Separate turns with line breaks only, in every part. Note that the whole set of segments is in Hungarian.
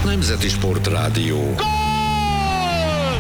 Nemzeti Sportrádió.
Gól!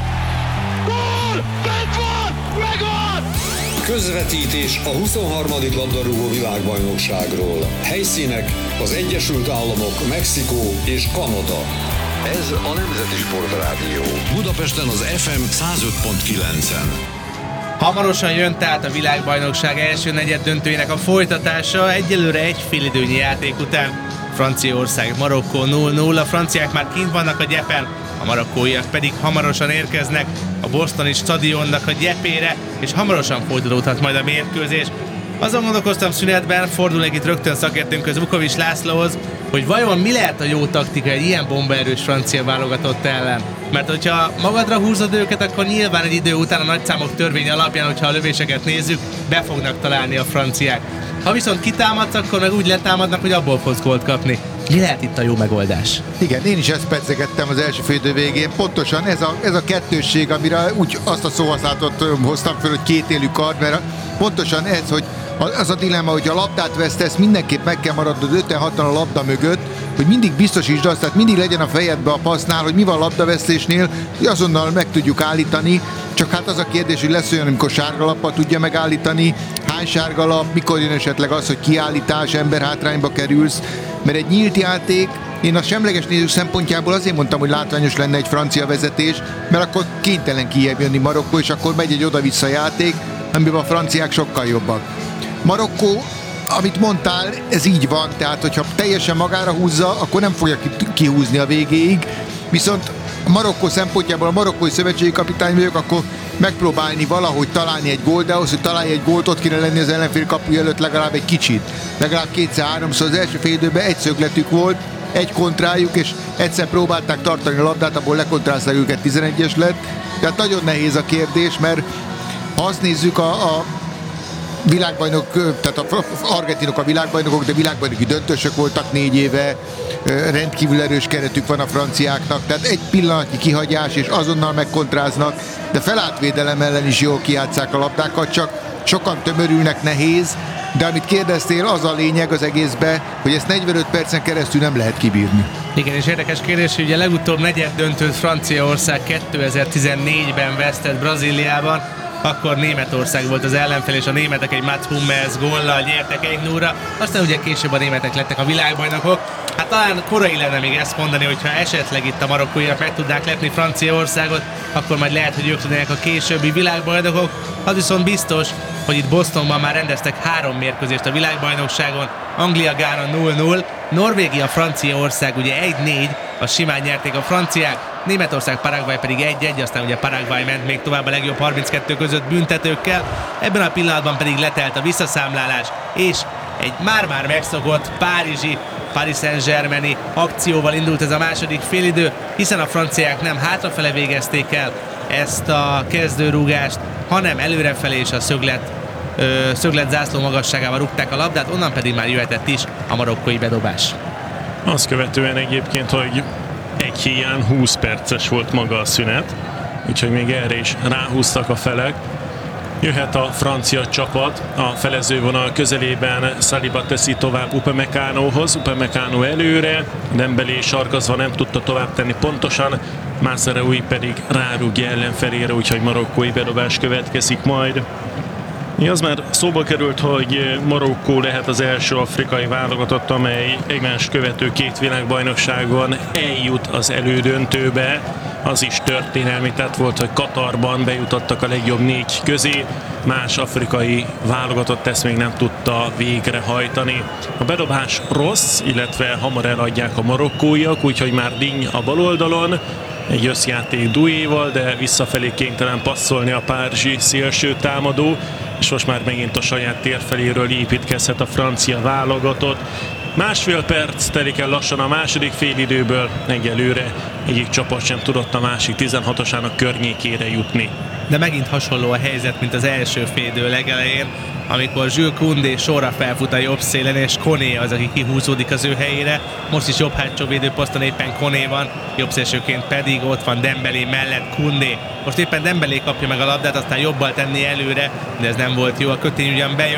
Gól! Bent van! Megvan!
Közvetítés a 23. labdarúgó világbajnokságról. Helyszínek az Egyesült Államok, Mexikó és Kanada. Ez a Nemzeti Sportrádió. Budapesten az FM 105.9-en.
Hamarosan jön tehát a világbajnokság első negyeddöntőjének a folytatása, egyelőre egy félidőnyi játék után. Franciaország, Marokkó 0-0, a franciák már kint vannak a gyepen, a marokkóiak pedig hamarosan érkeznek a bostoni stadionnak a gyepére, és hamarosan folytatódhat majd a mérkőzés. Azon gondolkoztam szünetben, fordulnék itt rögtön szakértőnkhöz, Vukovics Lászlóhoz, hogy vajon mi lehet a jó taktika egy ilyen bombaerős francia válogatott ellen. Mert hogyha magadra húzod őket, akkor nyilván egy idő után a nagyszámok törvénye alapján, hogyha a lövéseket nézzük, be fognak találni a franciák. Ha viszont kitámadsz, akkor meg úgy letámadnak, hogy abból fogsz gólt kapni. Mi lehet itt a jó megoldás?
Igen, én is ezt pedzegettem az első félidő végén. Pontosan ez a kettősség, amire úgy azt a szóhasználatot hoztam fel, hogy kétélű kard, mert pontoson ez, hogy az a dilemma, hogy a labdát vesztesz, mindenképp meg kell maradnod 5-6-an a labda mögött, hogy mindig biztosítsd azt, tehát mindig legyen a fejedbe a passznál, hogy mi van labdavesztésnél, hogy azonnal meg tudjuk állítani, csak hát az a kérdés, hogy lesz olyan, amikor sárga lappal tudja megállítani, hány sárga lap, mikor jön esetleg az, hogy kiállítás, emberhátrányba kerülsz, mert egy nyílt játék, én a semleges nézők szempontjából azért mondtam, hogy látványos lenne egy francia vezetés, mert akkor kénytelen kijebb jönni Marokkó, és akkor megy egy oda-vissza játék, amiben a franciák sokkal jobbak. Marokkó, amit mondtál, ez így van, tehát hogyha teljesen magára húzza, akkor nem fogja kihúzni a végéig, viszont a Marokkó szempontjából, a marokkói szövetségi kapitány vagyok, akkor megpróbálni valahogy találni egy gólt, de ahhoz, hogy találj egy gólt, ott kéne lenni az ellenfél kapuja előtt legalább egy kicsit. Legalább 2-3-szor az első fél időben egy szögletük volt, egy kontrájuk, és egyszer próbálták tartani a labdát, abból lekontrázták őket, 11-es lett. Tehát nagyon nehéz a kérdés, mert ha azt nézzük, a világbajnok, tehát az argentinok a világbajnokok, de világbajnoki döntősök voltak 4 éve, rendkívül erős keretük van a franciáknak, tehát egy pillanatnyi kihagyás, és azonnal megkontráznak, de felálltvédelem ellen is jól kijátsszák a labdákat, csak sokan tömörülnek, nehéz, de amit kérdeztél, az a lényeg az egészbe, hogy ezt 45 percen keresztül nem lehet kibírni.
Igen, és érdekes kérdés, hogy ugye legutóbb negyeddöntőt Franciaország 2014-ben vesztett Brazíliában, akkor Németország volt az ellenfél, és a németek egy Mats Hummels góllal nyertek 1-0-ra, aztán ugye később a németek lettek a világbajnokok. Hát talán korai lenne még ezt mondani, hogyha esetleg itt a marokkóiak meg tudnák lepni Franciaországot, akkor majd lehet, hogy ők tudják a későbbi világbajnokok. Az viszont biztos, hogy itt Bostonban már rendeztek 3 mérkőzést a világbajnokságon, Anglia-Gána 0-0, Norvégia, Franciaország ugye 1-4, a simán nyerték a franciák, Németország, Paraguay pedig 1-1, aztán ugye Paraguay ment még tovább a legjobb 32 között büntetőkkel, ebben a pillanatban pedig letelt a visszaszámlálás, és egy már-már megszokott párizsi, Paris Saint-Germaini akcióval indult ez a második félidő, hiszen a franciák nem hátrafele végezték el ezt a kezdőrúgást, hanem előrefelé és a szöglet zászló magasságával rúgták a labdát, onnan pedig már jöhetett is a marokkói bedobás.
Azt követően egyébként, hogy egy hiány 20 perces volt maga a szünet, úgyhogy még erre is ráhúztak a felek. Jöhet a francia csapat, a felezővonal közelében Saliba teszi tovább Upamecanohoz, Upamecano előre, Dembélé sarkazva nem tudta tovább tenni pontosan, Mazraoui pedig rárúgja ellenfelére, úgyhogy marokkói bedobás következik majd. Az már szóba került, hogy Marokkó lehet az első afrikai válogatott, amely egymást követő 2 világbajnokságon eljut az elődöntőbe. Az is történelmi tett volt, hogy Katarban bejutottak a legjobb 4 közé. Más afrikai válogatott ezt még nem tudta végrehajtani. A bedobás rossz, illetve hamar eladják a marokkóiak, úgyhogy már Digne a bal oldalon. Egy összjáték Douéval, de visszafelé kénytelen passzolni a párizsi szélső támadó, és most már megint a saját térfeléről építkezhet a francia válogatott. 1,5 perc telik el lassan a második félidőből, egyelőre egyik csapat sem tudott a másik 16-osának környékére jutni.
De megint hasonló a helyzet, mint az első félidő legelején, amikor Jules Koundé sorra felfut a jobb szélen, és Koné az, aki kihúzódik az ő helyére. Most is jobb hátsó védőposzton éppen Koné van, jobb szélsőként pedig ott van Dembélé mellett Koundé. Most éppen Dembélé kapja meg a labdát, aztán jobbal tenni előre, de ez nem volt jó, a kötény ugyan bejött,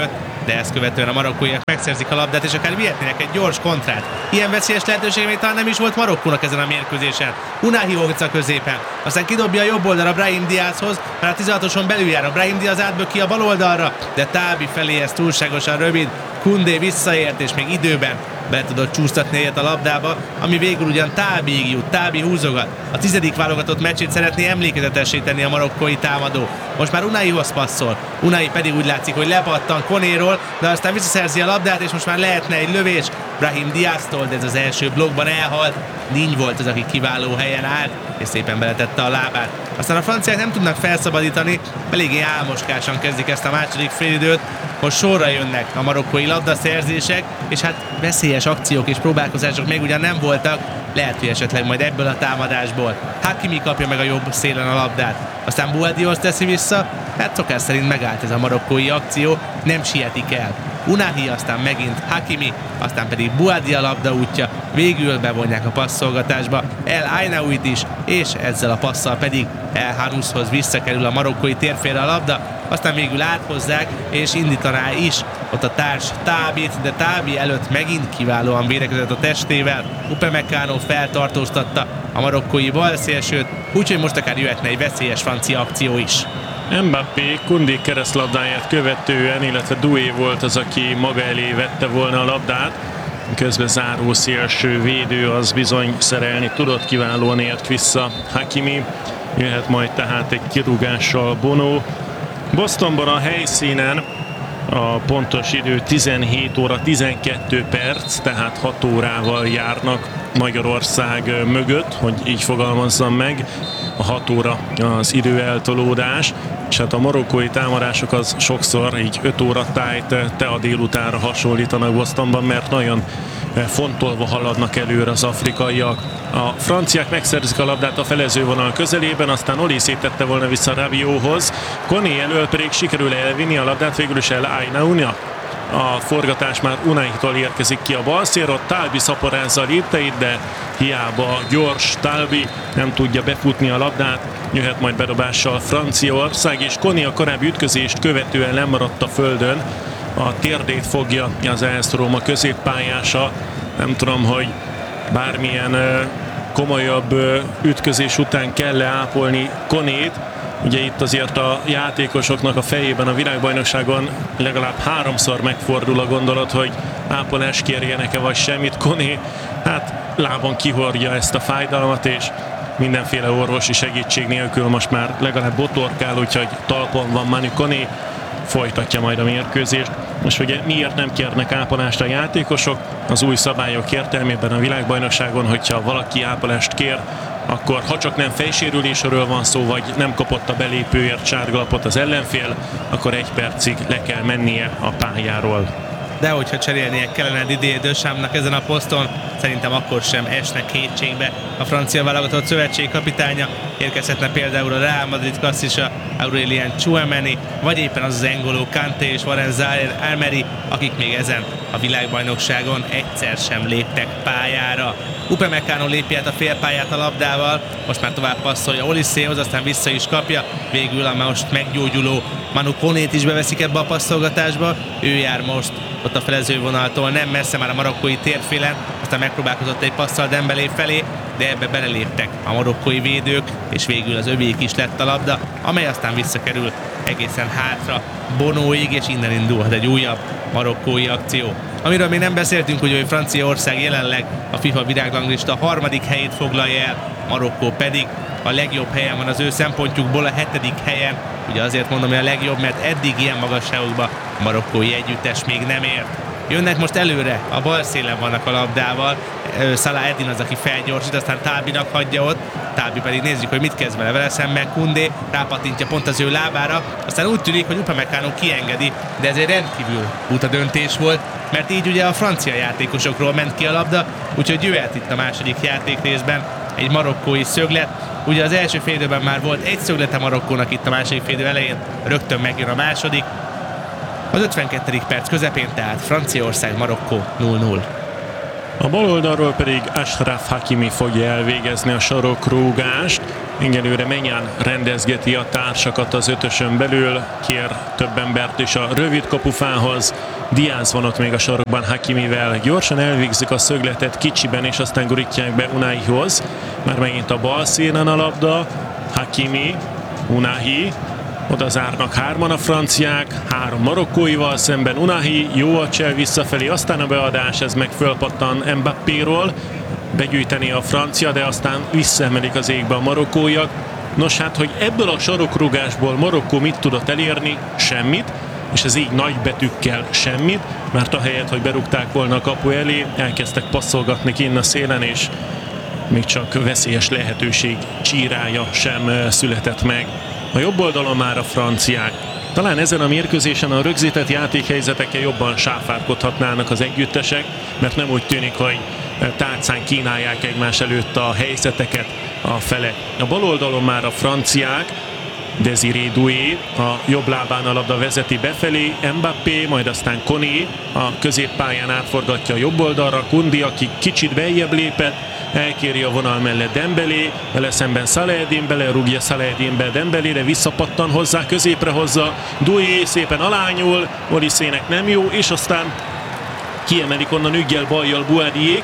de ezt követően a marokkóiak megszerzik a labdát, és akár vihetnének egy gyors kontrát. Ilyen veszélyes lehetőség még talán nem is volt Marokkónak ezen a mérkőzésen. Unai Hioca középen, aztán kidobja a jobb oldalra Brahim Diazhoz, már a 16-oson belül jár, a Brahim Diaz átböki a bal oldalra, de Tábi felé ez túlságosan rövid. Koundé visszaért, és még időben be tudott csúsztatni egyet a labdába, ami végül ugyan Tábiig jut, Tábi húzogat. A 10. válogatott meccsét szeretné emlékezetessé tenni a marokkói támadó. Most már Unaihoz passzol, Unai pedig úgy látszik, hogy lepattan Konéról, de aztán visszaszerzi a labdát, és most már lehetne egy lövés Brahim Diaztól, de ez az első blokkban elhalt. Nincs volt az, aki kiváló helyen állt, és szépen beletette a lábát. Aztán a franciák nem tudnak felszabadítani, eléggé álmoskásan kezdik ezt a második félidőt, most sorra jönnek a marokkói labdaszerzések, és hát veszélyes akciók és próbálkozások még ugyan nem voltak, lehet, hogy esetleg majd ebből a támadásból Hakimi kapja meg a jobb szélen a labdát, aztán Boadiosz teszi vissza, hát szokás szerint megállt ez a marokkói akció, nem sietik el. Unahi, aztán megint Hakimi, aztán pedig Boadi a labda útja, végül bevonják a passzolgatásba El Ainauit is, és ezzel a passzal pedig El Hanushoz visszakerül a marokkói térfélre a labda, aztán végül áthozzák, és indítaná is ott a társ Tábit, de Tábi előtt megint kiválóan védekezett a testével, Upamecano feltartóztatta a marokkói balszélsőt, úgyhogy most akár jöhetne egy veszélyes francia akció is.
Mbappé Koundé keresztlabdáját követően, illetve Doué volt az, aki maga elé vette volna a labdát. Közben záró szélső védő az bizony szerelni tudott, kiválóan ért vissza Hakimi. Jöhet majd tehát egy kirúgással Bono. Bostonban a helyszínen a pontos idő 17 óra 12 perc, tehát 6 órával járnak Magyarország mögött, hogy így fogalmazzam meg. A 6 óra az időeltolódás, és hát a marokkói támadások az sokszor így 5 óra tájt tea délutánra hasonlítanak Bostonban, mert nagyon fontolva haladnak előre az afrikaiak. A franciák megszerzik a labdát a felezővonal közelében, aztán Oli széttette volna vissza Rabiothoz. Koné elől pedig sikerül elvinni a labdát végül is El Ainaunak. A forgatás már Unaitól érkezik ki a balszélről, Talbi szaporázza a lépteit, de hiába gyors Talbi nem tudja befutni a labdát, jöhet majd bedobással Franciaország, és Koné a korábbi ütközést követően lemaradt a földön, a térdét fogja az AS Róma középpályása, nem tudom, hogy bármilyen komolyabb ütközés után kell ápolni Konét. Ugye itt azért a játékosoknak a fejében a világbajnokságon legalább 3-szor megfordul a gondolat, hogy ápolást kérjenek-e vagy semmit. Koné hát lábon kihordja ezt a fájdalmat, és mindenféle orvosi segítség nélkül most már legalább botorkál, úgyhogy talpon van Manu Koné, folytatja majd a mérkőzést. Most ugye miért nem kérnek ápolást a játékosok? Az új szabályok értelmében a világbajnokságon, hogyha valaki ápolást kér, akkor ha csak nem fejsérülésről van szó, vagy nem kapott a belépőért sárgalapot az ellenfél, akkor 1 percig le kell mennie a pályáról.
De hogyha cserélnie kellene Didier Deschamps-nak ezen a poszton, szerintem akkor sem esnek kétségbe a francia válogatott szövetségkapitánya. Érkezhetne például a Real Madrid klasszisa Aurélien Tchouaméni, vagy éppen az N'Golo Kanté és Warren Zaïre-Emery, akik még ezen a világbajnokságon egyszer sem léptek pályára. Upamecano lépi át a félpályát a labdával, most már tovább passzolja Oliszéhoz, aztán vissza is kapja, végül a most meggyógyuló Manu Konét is beveszik ebbe a passzolgatásba, ő jár most ott a felezővonaltól, nem messze már a marokkói térfélen, aztán megpróbálkozott egy passzal Dembélé felé, de ebbe beleléptek a marokkói védők, és végül az övék is lett a labda, amely aztán visszakerül egészen hátra Bonoig, és innen indulhat egy újabb marokkói akció. Amiről még nem beszéltünk, hogy Franciaország jelenleg a FIFA világranglista 3. helyét foglalja el, Marokkó pedig a legjobb helyen van az ő szempontjukból, a 7. helyen. Ugye azért mondom, hogy a legjobb, mert eddig ilyen magasságokban a marokkói együttes még nem ért. Jönnek most előre, a bal szélen vannak a labdával, Salah Eddin az, aki felgyorsít, aztán Talbinak hagyja ott, Talbi pedig nézzük, hogy mit kezd vele szemben Koundé, rápatintja pont az ő lábára, aztán úgy tűnik, hogy Upamecano kiengedi, de ez egy rendkívül buta döntés volt, mert így ugye a francia játékosokról ment ki a labda, úgyhogy jöhet itt a második játékrészben egy marokkói szöglet. Ugye az első félidőben már volt egy szöglete Marokkónak, itt a második félidő elején rögtön megjön a második. Az 52. perc közepén, tehát Franciaország-Marokkó 0-0.
A bal oldalról pedig Achraf Hakimi fogja elvégezni a sarokrúgást. Egyelőre Maignan rendezgeti a társakat az ötösön belül, kér több embert is a rövid kapufához. Diaz van ott még a sarokban Hakimivel. Gyorsan elvégzik a szögletet kicsiben, és aztán gurítják be Unahihoz. Már megint a bal szélen a labda. Hakimi, Unahi. Oda zárnak hárman a franciák, 3 marokkóival szemben Unahi, jó a csel visszafelé, aztán a beadás, ez meg fölpattan Mbappéról, begyűjteni a francia, de aztán visszaemelik az égbe a marokkóiak. Nos hát, hogy ebből a sarokrugásból Marokkó mit tudott elérni? Semmit, és ez így nagy betűkkel semmit, mert ahelyett, hogy berúgták volna a kapu elé, elkezdtek passzolgatni kinn a szélen, és még csak veszélyes lehetőség csírája sem született meg. A jobb oldalon már a franciák. Talán ezen a mérkőzésen a rögzített játékhelyzetekkel jobban sáfárkodhatnának az együttesek, mert nem úgy tűnik, hogy tárcán kínálják egymás előtt a helyzeteket a felek. A bal oldalon már a franciák, Désiré Doué a jobb lábán a labda vezeti befelé, Mbappé, majd aztán Koné a középpályán átforgatja a jobb oldalra, Kundi, aki kicsit beljebb lépett, elkéri a vonal mellett Dembélé, vele szemben Salah-Eddin, belerúgja Salah-Eddinbe Dembélére, visszapattan hozzá, középre hozza, Doué szépen alányul, Oliszének nem jó, és aztán kiemelik onnan üggyel bajjal Bouadiék.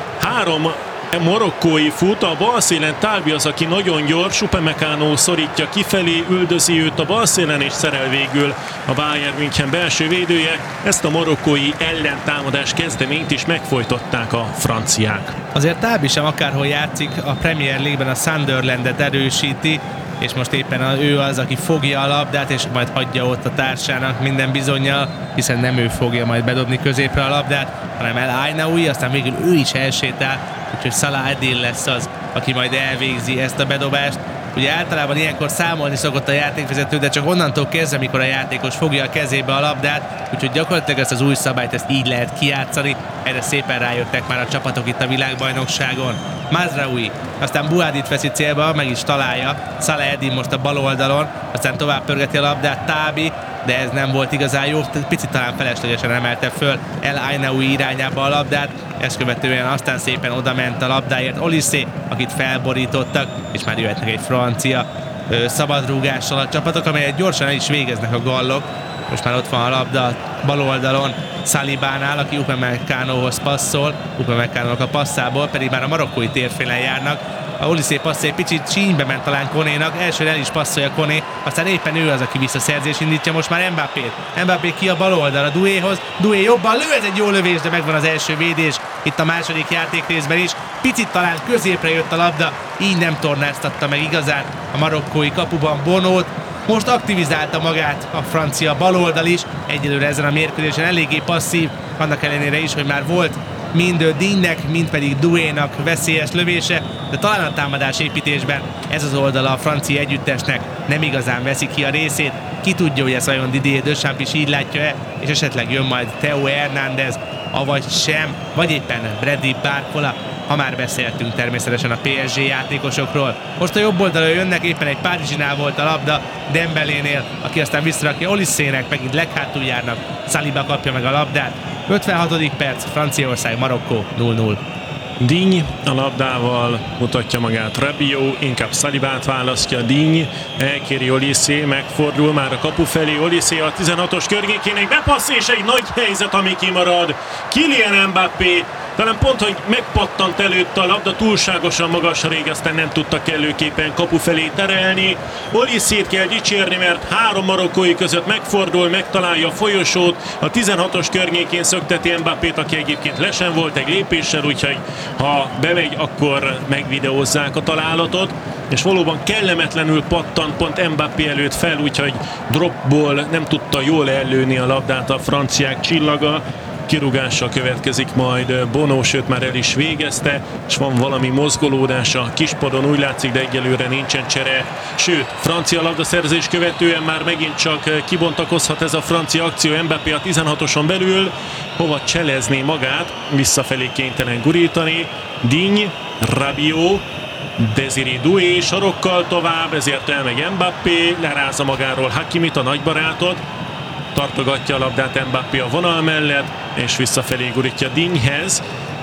3 marokkói fut, a bal szélen Talbi az, aki nagyon gyors, Upamecano szorítja kifelé, üldözi őt a bal szélen, és szerel végül a Bayern München belső védője. Ezt a marokkói ellentámadás kezdeményt is megfojtották a franciák.
Azért Talbi sem akárhol játszik, a Premier League-ben a Sunderlandet erősíti, és most éppen ő az, aki fogja a labdát, és majd hagyja ott a társának minden bizonnyal, hiszen nem ő fogja majd bedobni középre a labdát, hanem El Ainaoui, aztán végül ő is elsétál, úgyhogy Salah-Eddin lesz az, aki majd elvégzi ezt a bedobást. Ugye általában ilyenkor számolni szokott a játékvezető, de csak onnantól kezdve, amikor a játékos fogja a kezébe a labdát, úgyhogy gyakorlatilag ezt az új szabályt ezt így lehet kijátszani, erre szépen rájöttek már a csapatok itt a világbajnokságon. Mazraoui, aztán Bouadit veszi célba, meg is találja, Salah-Eddin most a bal oldalon, aztán tovább pörgeti a labdát Talbi, de ez nem volt igazán jó, picit talán feleslegesen emelte föl El Ainaoui irányába a labdát, ezt követően aztán szépen oda ment a labdáért Olise, akit felborítottak, és már jöhetnek egy francia szabadrúgással a csapatok, amelyet gyorsan el is végeznek a gallok. Most már ott van a labda bal oldalon Salibánál, aki Upamecanohoz passzol, Upamecanonak a passzából pedig már a marokkói térfélen járnak. A Olise passzja egy picit csínybe ment talán Konénak, elsőre el is passzolja Koné, aztán éppen ő az, aki visszaszerzés indítja most már Mbappét. Mbappé ki a bal oldalra Douéhoz, Doué jobban lő, ez egy jó lövés, de megvan az első védés itt a második játékrészben is. Picit talán középre jött a labda, így nem tornáztatta meg igazán a marokkói kapuban Bonót. Most aktivizálta magát a francia baloldal is, egyelőre ezen a mérkőzésen eléggé passzív, annak ellenére is, hogy már volt mind Dignek, mind pedig Douénak veszélyes lövése, de talán a támadás építésben ez az oldala a francia együttesnek nem igazán veszi ki a részét. Ki tudja, hogy ez vajon Didier Deschamps is így látja-e, és esetleg jön majd Theo Hernández, avagy sem, vagy éppen Bradley Barcola, ha már beszéltünk természetesen a PSG játékosokról. Most a jobb oldalon jönnek, éppen egy Párizsinál volt a labda Dembelénél, aki aztán visszarakja Oliszének, megint leghátul járnak, Saliba kapja meg a labdát. 56. perc, Franciaország, Marokkó 0-0.
Digne a labdával mutatja magát Rabiot, inkább Salibát választja. Digne elkéri Olise, megfordul már a kapu felé, Olise a 16-os környékének bepassz, és egy nagy helyzet, ami kimarad. Kylian Mbappé talán pont, hogy megpattant előtt a labda, túlságosan magasra rég, aztán nem tudta kellőképpen kapu felé terelni. Olisét kell dicsérni, mert 3 marokkói között megfordul, megtalálja a folyosót, a 16-os környékén szökteti Mbappét, aki egyébként lesen volt egy lépéssel, úgyhogy ha bemegy, akkor megvideózzák a találatot, és valóban kellemetlenül pattant pont Mbappé előtt fel, úgyhogy dropból nem tudta jól ellőni a labdát a franciák csillaga. Kirúgással következik majd Bono, sőt már el is végezte, és van valami mozgolódás a kispadon, úgy látszik, de egyelőre nincsen csere. Sőt, francia labdaszerzés követően már megint csak kibontakozhat ez a francia akció. Mbappé a 16-oson belül, hova cselezni magát, visszafelé kénytelen gurítani. Digne, Rabiot, Désiré Doué sarokkal tovább, ezért elmegy Mbappé, lerázza magáról Hakimit, a nagybarátot, tartogatja a labdát Mbappé a vonal mellett, és visszafelé gurítja Dignehez.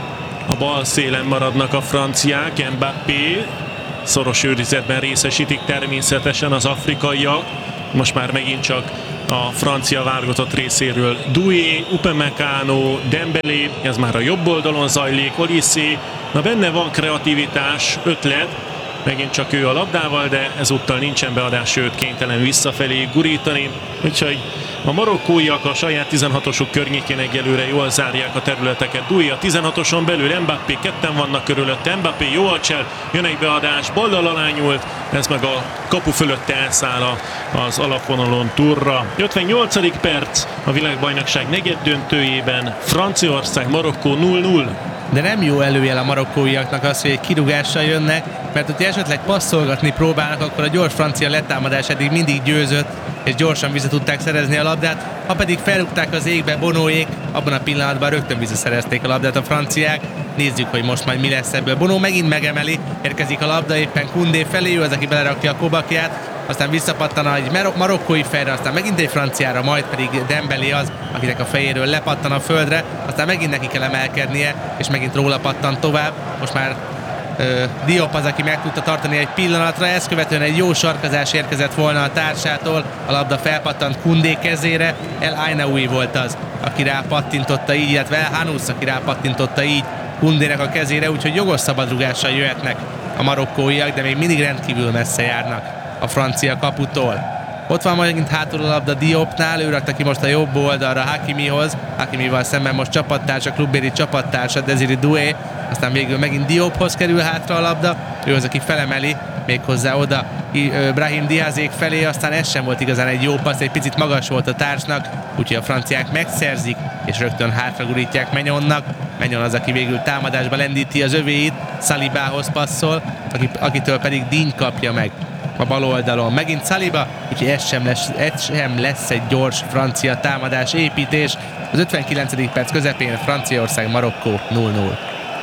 A bal szélen maradnak a franciák, Mbappé szoros őrizetben részesítik természetesen az afrikaiak. Most már megint csak a francia válogatott részéről Doué, Upamecano, Dembélé, ez már a jobb oldalon zajlik, Olise, na benne van kreativitás, ötlet, megint csak ő a labdával, de ezúttal nincsen beadás, sőt kénytelen visszafelé gurítani, úgyhogy a marokkóiak a saját 16-osuk környékén egyelőre jól zárják a területeket. Doué a 16-oson belül, Mbappé, ketten vannak körülötte, Mbappé jó a csel, jön egy beadás, ballal alányult, ez meg a kapu fölött elszáll az alapvonalon túlra. 58. perc a világbajnokság negyeddöntőjében, Franciaország, Marokkó 0-0.
De nem jó előjel a marokkóiaknak az, hogy egy kirúgással jönnek, mert hogyha esetleg passzolgatni próbálnak, akkor a gyors francia letámadás eddig mindig győzött, és gyorsan vissza tudták szerezni a labdát. Ha pedig felrúgták az égbe Bonóék, abban a pillanatban rögtön visszaszerezték a labdát a franciák. Nézzük, hogy most majd mi lesz ebből. Bonó megint megemeli, érkezik a labda éppen Koundé felé, ő az, aki belerakja a kobakját, aztán visszapattan egy marokkói fejre, aztán megint egy franciára, majd pedig Dembélé az, akinek a fejéről lepattan a földre, aztán megint neki kell emelkednie, és megint róla pattan tovább. Most már Diop az, aki meg tudta tartani egy pillanatra, ezt követően egy jó sarkazás érkezett volna a társától, a labda felpattant Koundé kezére, El Ainaoui volt az, aki rápattintotta így, illetve El Hanous, aki rápattintotta így Koundének a kezére, úgyhogy jogos szabadrúgással jöhetnek a marokkóiak, de még mindig rendkívül messze járnak a francia kaputól. Ott van megint hátul a labda Diopnál, ő rakta ki most a jobb oldalra Hakimihoz, Hakimival szemben most csapattársa, klubéri csapattársa Désiré Doué, aztán végül megint Diophoz kerül hátra a labda, ő az, aki felemeli méghozzá oda Brahim Diazék felé, aztán ez sem volt igazán egy jó passz, egy picit magas volt a társnak, úgyhogy a franciák megszerzik, és rögtön hátragurítják Maignan-nak. Maignan az, aki végül támadásba lendíti az övéit, Salibához passzol, akitől pedig Digne kapja meg a bal oldalon. Megint Saliba, úgyhogy ez sem lesz egy gyors francia támadás építés. Az 59. perc közepén Franciaország, Marokkó 0-0.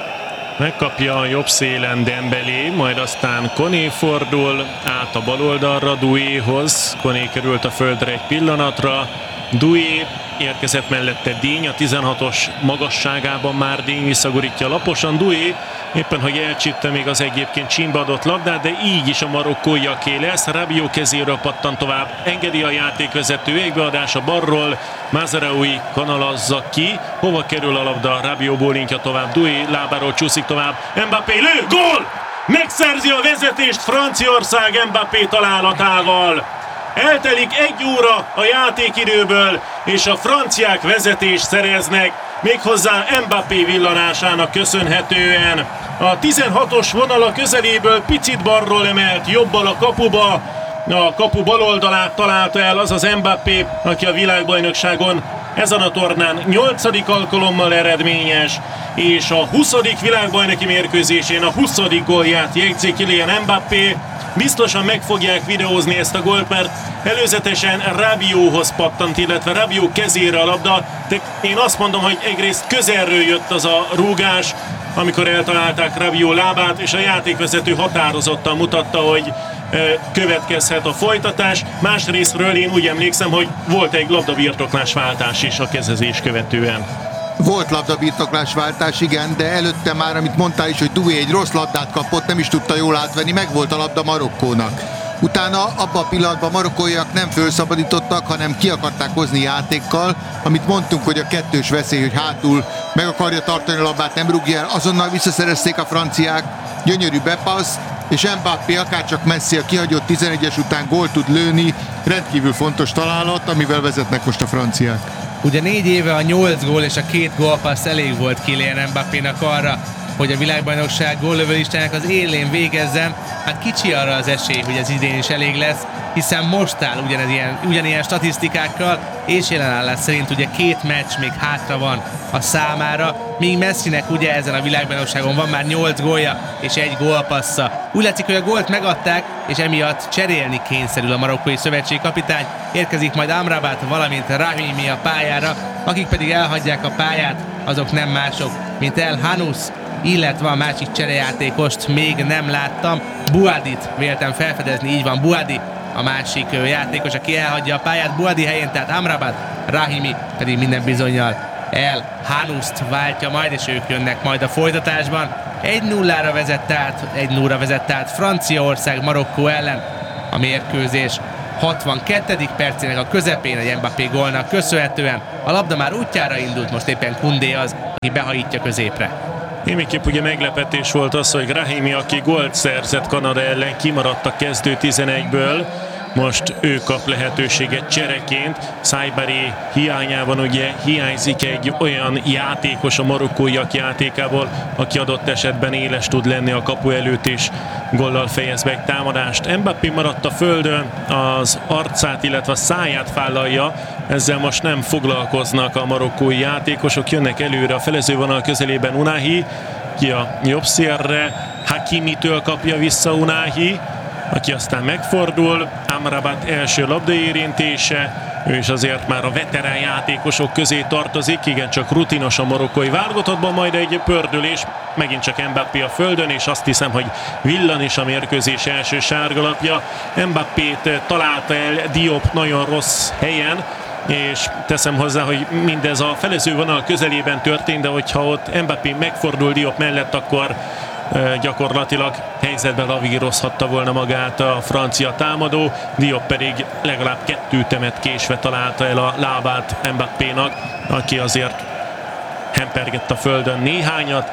Megkapja a jobb szélen Dembélé, majd aztán Koné fordul át a bal oldalra Douéhoz. Koné került a földre egy pillanatra. Doué érkezett mellette Digne, a 16-os magasságában már Digne visszagurítja laposan. Doué éppen, hogy elcsitte még az egyébként csímbe adott labdát, de így is a marokkóiaké lesz. Rabiot kezéről pattan tovább, engedi a játékvezető, égbeadás a balról, Mazraoui kanalazza ki. Hova kerül a labda? Rabiot bólintja tovább, Doué lábáról csúszik tovább, Mbappé lő, gól! Megszerzi a vezetést Franciaország Mbappé találatával. Eltelik 1 óra a játékidőből, és a franciák vezetést szereznek, méghozzá Mbappé villanásának köszönhetően. A 16-os vonala közeléből picit balról emelt, jobbal a kapuba, a kapu bal oldalát találta el az az Mbappé, aki a világbajnokságon ezen a tornán 8. alkalommal eredményes, és a 20. világbajnoki mérkőzésén a 20. gólját jegyzi Kylian Mbappé. Biztosan meg fogják videózni ezt a gólt, mert előzetesen Rabiothoz pattant, illetve Rabiot kezére a labda, de én azt mondom, hogy egyrészt közelről jött az a rúgás, amikor eltalálták Rabiot lábát, és a játékvezető határozottan mutatta, hogy következhet a folytatás. Másrésztről én úgy emlékszem, hogy volt egy labdabirtoklásváltás is a kezezés követően.
Volt labdabirtoklásváltás, igen, de előtte már, amit mondtál is, hogy Doué egy rossz labdát kapott, nem is tudta jól átvenni, meg volt a labda Marokkónak. Utána abban a pillanatban marokkóiak nem fölszabadítottak, hanem ki akarták hozni játékkal, amit mondtunk, hogy a kettős veszély, hogy hátul meg akarja tartani a labdát, nem rúgja el, azonnal visszaszerezték a franciák, gyönyörű bepassz, és Mbappé akárcsak Messi a kihagyott 11-es után gólt tud lőni, rendkívül fontos találat, amivel vezetnek most a franciák.
Ugye 4 éve a 8 gól és a 2 gólpassz elég volt Kylian Mbappénak arra, hogy a világbajnokság góllövőlistájának az élén végezzen. Hát kicsi arra az esély, hogy ez idén is elég lesz, hiszen most áll ugyanilyen statisztikákkal, és jelenállás szerint ugye 2 meccs még hátra van a számára, míg Messinek ugye ezen a világbajnokságon van már 8 gólja és 1 gólpassza. Úgy látszik, hogy a gólt megadták, és emiatt cserélni kényszerül a marokkói szövetségkapitány. Érkezik majd Amrabat, valamint Rahimi a pályára, akik pedig elhagyják a pályát, azok nem mások, mint El Hanous, illetve a másik cserejátékost még nem láttam. Bouadit véltem felfedezni, így van, Bouadi a másik játékos, aki elhagyja a pályát. Bouadi helyén tehát Amrabat, Rahimi pedig minden bizonnyal El Hanust váltja majd, és ők jönnek majd a folytatásban. 1-0-ra vezette át Franciaország Marokkó ellen a mérkőzés 62. percének a közepén egy Mbappé gólnak köszönhetően. A labda már útjára indult, most éppen Koundé az, aki behajítja középre.
Némiképp ugye meglepetés volt az, hogy Brahimi, aki gólt szerzett Kanada ellen, kimaradt a kezdő 11-ből. Most ő kap lehetőséget csereként. Saibari hiányában ugye hiányzik egy olyan játékos a marokkóiak játékából, aki adott esetben éles tud lenni a kapu előtt, és gollal fejez be egy támadást. Mbappé maradt a földön, az arcát, illetve a száját fállalja, ezzel most nem foglalkoznak a marokkói játékosok, jönnek előre a felezővonal közelében Unahi, ki a jobb szélre, Hakimitől kapja vissza Unahi, aki aztán megfordul, Amrabat első labdaérintése, ő is azért már a veterán játékosok közé tartozik, igencsak rutinos a marokkói válogatottban, majd egy pördülés, megint csak Mbappé a földön, és azt hiszem, hogy villan is a mérkőzés első sárgalapja. Mbappét találta el Diop nagyon rossz helyen, és teszem hozzá, hogy mindez a felezővonal közelében történt, de hogyha ott Mbappé megfordul Diop mellett, akkor gyakorlatilag helyzetben lavírozhatta volna magát a francia támadó. Diop pedig legalább 2 temet késve találta el a lábát Mbappénak, aki azért hempergett a földön néhányat.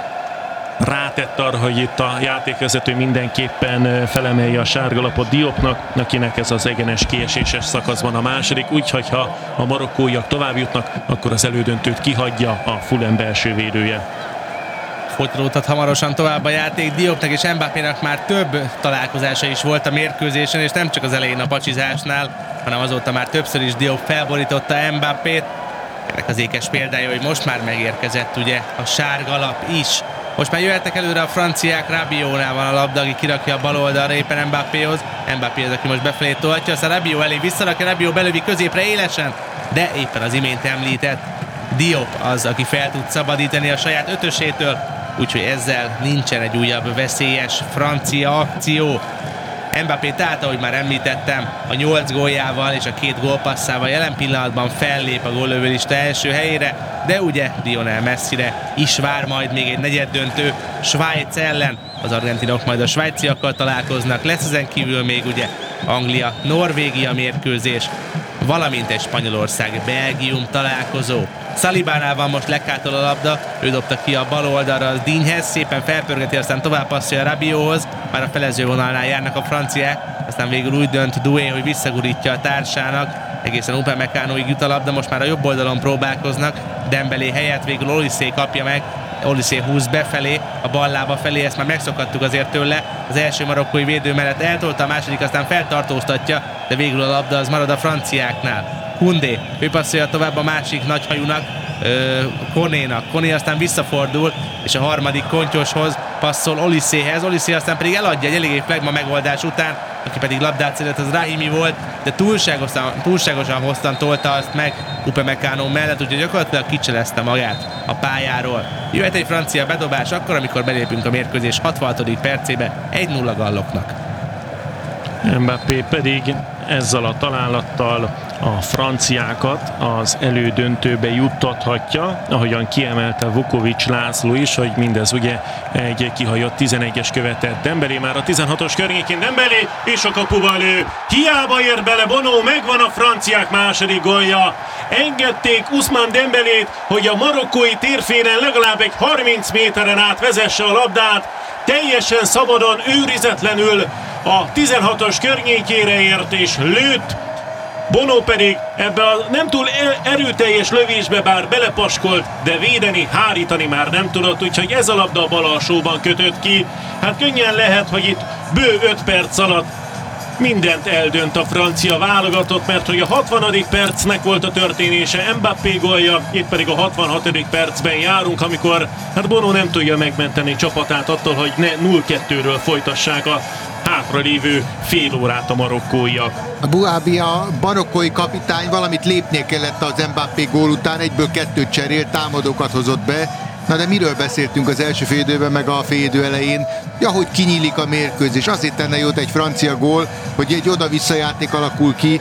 Rátett arra, hogy itt a játékvezető mindenképpen felemelje a sárgalapot Diopnak, akinek ez az egyenes kieséses szakaszban a második, úgyhogy ha a marokkóiak tovább jutnak, akkor az elődöntőt kihagyja a Fulham belső védője.
Folytatódhat hamarosan tovább a játék. Diopnak és Mbappénak már több találkozása is volt a mérkőzésen, és nem csak az elején a pacsizásnál, hanem azóta már többször is Diop felborította Mbappét. Ennek az ékes példája, hogy most már megérkezett ugye a sárgalap is. Most már jöhetnek előre a franciák, Rabiónál van a labda, aki kirakja a bal oldalra éppen Mbappéhoz. Mbappé az, aki most befelé tolhatja, aztán Rabió elé visszarakja, Rabió belövi középre élesen, de éppen az imént említett Diop az, aki fel tud szabadítani a saját ötösétől, úgyhogy ezzel nincsen egy újabb veszélyes francia akció. Mbappé tehát, ahogy már említettem, a 8 góljával és a 2 gólpasszával jelen pillanatban fellép a góllövőlista első helyére, de ugye Lionel Messire is vár majd még egy negyeddöntő Svájc ellen. Az argentinok majd a svájciakkal találkoznak, lesz ezen kívül még ugye Anglia-Norvégia mérkőzés, valamint egy Spanyolország-Belgium találkozó. Salibánál van most Lekától a labda, ő dobta ki a bal oldalra az Dinyhez, szépen felpörgeti, aztán tovább passzolja Rabióhoz, már a felezővonalnál járnak a franciák, aztán végül úgy dönt Doué, hogy visszagurítja a társának, egészen Upamecanoig jut a labda, most már a jobb oldalon próbálkoznak, Dembélé helyett végül Olysée kapja meg, Olysée húz befelé, a bal lába felé, ezt már megszokhattuk azért tőle, az első marokkói védő mellett eltolta, a második aztán feltartóztatja, de végül a labda az marad a franciáknál. Koundé, ő passzolja tovább a másik nagyhajunak, Konénak. Koné aztán visszafordul, és a harmadik kontyoshoz passzol Olyséhez. Olysée aztán pedig eladja egy eléggé flegma megoldás után, aki pedig labdát szedett, az Brahimi volt, de túlságosan hosszan tolta azt meg Upamecano mellett, úgyhogy gyakorlatilag kicselezte magát a pályáról. Jöhet egy francia bedobás akkor, amikor belépünk a mérkőzés 66. percébe 1-0 galloknak.
Mbappé pedig ezzel a találattal a franciákat az elődöntőbe juttathatja, ahogyan kiemelte Vukovic László is, hogy mindez ugye egy kihagyott 11-es követett Dembélé már a 16-os környékén, Dembélé és a kapuval lő, hiába ér bele Bono, megvan a franciák második gólja. Engedték Ousmane Dembélét, hogy a marokkói térfélen legalább egy 30 méteren át vezesse a labdát, teljesen szabadon, őrizetlenül a 16-os környékére ért és lőtt. Bono pedig ebbe a nem túl erőteljes lövésbe bár belepaskolt, de védeni, hárítani már nem tudott, úgyhogy ez a labda a bal alsóban kötött ki. Hát könnyen lehet, hogy itt bő 5 perc alatt mindent eldönt a francia válogatott, mert hogy a 60. percnek volt a történése, Mbappé gólja, itt pedig a 66. percben járunk, amikor hát Bono nem tudja megmenteni csapatát attól, hogy ne 0-2-ről folytassák a hátralévő fél órát a marokkóiak.
A Bouabi, a marokkói kapitány, valamit lépnie kellett az Mbappé gól után, egyből 2 cserélt, támadókat hozott be. Na de miről beszéltünk az első félidőben, meg a félidő elején? Ja, hogy kinyílik a mérkőzés. Azért tenne jót egy francia gól, hogy egy oda-vissza játék alakul ki.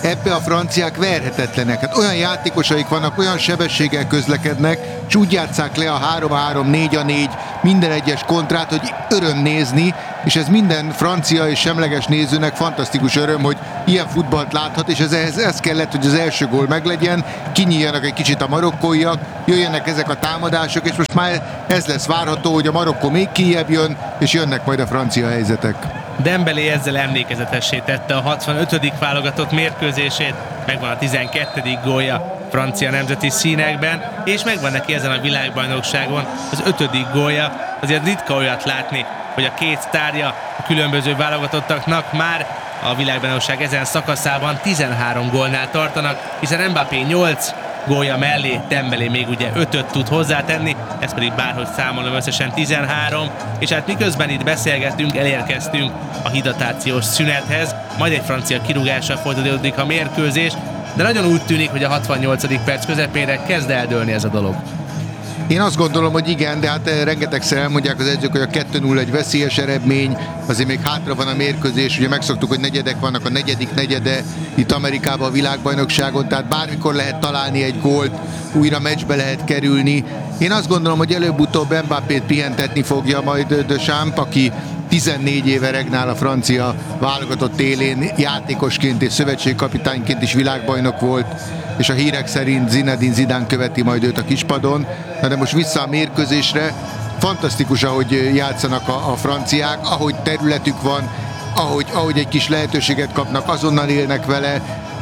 ebbe a franciák verhetetlenek. Hát olyan játékosaik vannak, olyan sebességgel közlekednek, és úgy játsszák le a 3-3, 4-4, minden egyes kontrát, hogy öröm nézni, és ez minden francia és semleges nézőnek fantasztikus öröm, hogy ilyen futballt láthat, és ez kellett, hogy az első gól meglegyen, kinyíljanak egy kicsit a marokkóiak, jöjjenek ezek a támadások, és most már ez lesz várható, hogy a Marokkó még kijebb jön, és jönnek majd a francia helyzetek.
Dembélé ezzel emlékezetessé tette a 65. válogatott mérkőzését, megvan a 12. gólja francia nemzeti színekben, és megvan neki ezen a világbajnokságon az 5. gólja. Azért ritka olyat látni, hogy a két sztárja a különböző válogatottaknak már a világbajnokság ezen szakaszában 13 gólnál tartanak, hiszen Mbappé 8 gólja mellé Dembélé még ugye 5-öt tud hozzátenni, ez pedig bárhogy számolom összesen 13, és hát miközben itt beszélgetünk, elérkeztünk a hidatációs szünethez, majd egy francia kirúgással folytatódik a mérkőzés, de nagyon úgy tűnik, hogy a 68. perc közepére kezd eldőlni ez a dolog.
Én azt gondolom, hogy igen, de hát rengetegszer elmondják az edzők, hogy a 2-0 egy veszélyes eredmény, azért még hátra van a mérkőzés, ugye megszoktuk, hogy negyedek vannak, a negyedik negyede itt Amerikában a világbajnokságon, tehát bármikor lehet találni egy gólt, újra meccsbe lehet kerülni. Én azt gondolom, hogy előbb-utóbb Mbappét pihentetni fogja majd Deschamps, aki 14 éve regnál a francia válogatott élén, játékosként és szövetségkapitányként is világbajnok volt, és a hírek szerint Zinedine Zidane követi majd őt a kispadon. De most vissza a mérkőzésre, fantasztikus, ahogy játszanak a franciák, ahogy területük van, ahogy egy kis lehetőséget kapnak, azonnal élnek vele.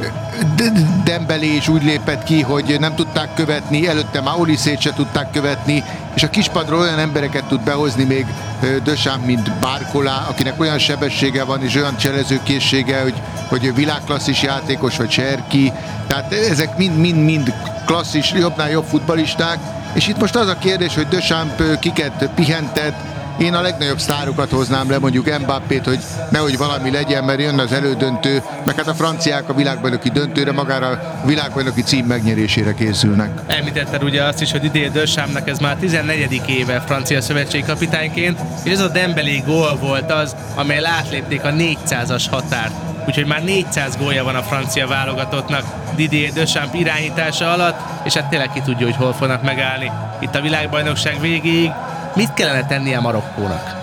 Dembélé is úgy lépett ki, hogy nem tudták követni, előtte már Olysét se tudták követni, és a kispadról olyan embereket tud behozni még Deschamps, mint Barcola, akinek olyan sebessége van és olyan cselezőkészsége, hogy világklasszis játékos, vagy Cherki, tehát ezek mind klasszis, jobbnál jobb futballisták, és itt most az a kérdés, hogy Deschamps kiket pihentet. Én a legnagyobb sztárokat hoznám le, mondjuk Mbappét, hogy nehogy valami legyen, mert jön az elődöntő, meg hát a franciák a világbajnoki döntőre, magára a világbajnoki cím megnyerésére készülnek.
Említetted ugye azt is, hogy Didier Deschampsnak ez már 14. éve francia szövetségkapitányként, és ez a Dembélé gól volt az, amely átlépték a 400-as határt. Úgyhogy már 400 gólja van a francia válogatottnak Didier Deschamps irányítása alatt, és hát tényleg ki tudja, hogy hol fognak megállni itt a világbajnokság végéig. Mit kellene tennie Marokkónak?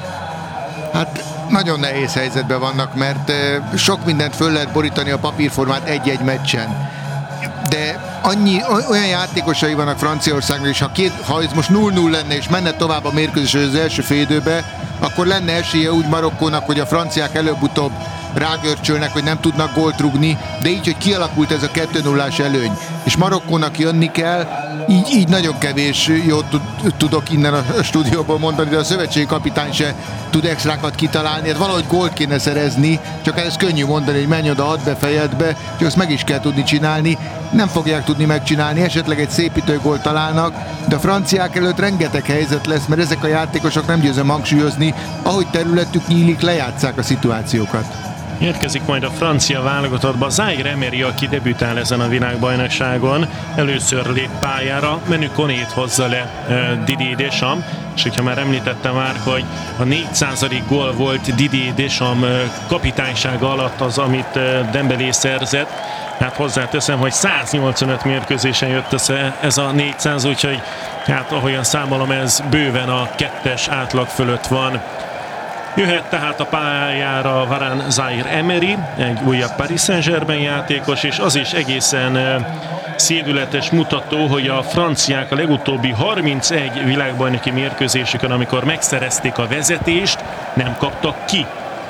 Hát nagyon nehéz helyzetben vannak, mert sok mindent föl lehet borítani a papírformát egy-egy meccsen. De olyan játékosai vannak Franciaországnak, és ha ez most 0-0 lenne, és menne tovább a mérkőzés az első fél időbe, akkor lenne esélye úgy Marokkónak, hogy a franciák előbb-utóbb rágörcsölnek, hogy nem tudnak gólt rúgni, de így, hogy kialakult ez a 2-0-ás előny, és Marokkónak jönni kell, így nagyon kevés jót tudok innen a stúdióból mondani, de a szövetségi kapitány se tud extrákat kitalálni, hát valahogy gólt kéne szerezni, csak ez könnyű mondani, hogy menj oda, add be fejedbe, és azt meg is kell tudni csinálni, nem fogják tudni megcsinálni, esetleg egy szépítő gólt találnak, de a franciák előtt rengeteg helyzet lesz, mert ezek a játékosok, nem győzöm hangsúlyozni, ahogy területük nyílik, lejátsszák a szituációkat.
Érkezik majd a francia válogatottba Zaire Emery, aki debütál ezen a világbajnokságon. Először lép pályára, Manu Konét hozza le Didier Deschamps, és hogyha már említettem már, hogy a 400. gól volt Didier Deschamps kapitánysága alatt az, amit Dembélé szerzett. Hát hozzáteszem, hogy 185 mérkőzésen jött össze ez a 400, úgyhogy hát ahogyan számolom, ez bőven a 2-es átlag fölött van. Jöhet tehát a pályára Varane Zaire Emery, egy újabb Paris Saint-Germain játékos, és az is egészen szédületes mutató, hogy a franciák a legutóbbi 31 világbajnoki mérkőzésükön, amikor megszerezték a vezetést, nem kaptak ki.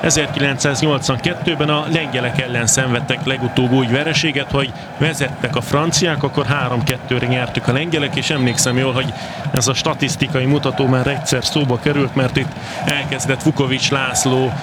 1982-ben a lengyelek ellen szenvedtek legutóbb úgy vereséget, hogy vezettek a franciák, akkor 3-2-re nyertük a lengyelek, és emlékszem jól, hogy ez a statisztikai mutató már egyszer szóba került, mert itt elkezdett Vukovics László